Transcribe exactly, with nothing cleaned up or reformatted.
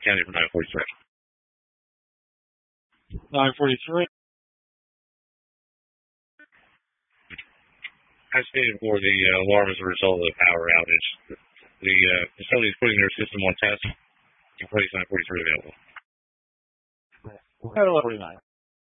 County for nine forty-three. nine forty-three. As stated before, the uh, alarm is a result of the power outage. The uh, facility is putting their system on test. And place nine forty-three available. Hello, forty-nine.